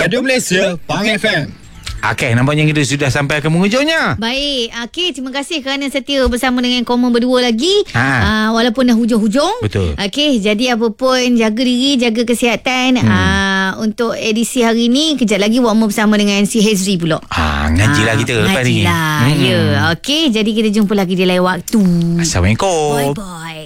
Radio Malaysia, Pang FM. Okey, nampaknya kita sudah sampai ke penghujungnya. Baik, okey, terima kasih kerana setia bersama dengan Komen berdua lagi. Walaupun dah hujung-hujung. Betul. Okey, jadi apa pun jaga diri, jaga kesihatan. Untuk edisi hari ni, kejap lagi Wak Mu bersama dengan si Hezri pula. Ngajilah kita lepas ni. Ngajilah, ya. Okey, jadi kita jumpa lagi di lain waktu. Assalamualaikum. Bye-bye.